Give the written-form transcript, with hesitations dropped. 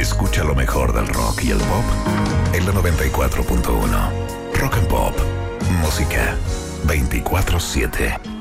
Escucha lo mejor del rock y el pop en la 94.1. Rock and Pop. Música 24/7.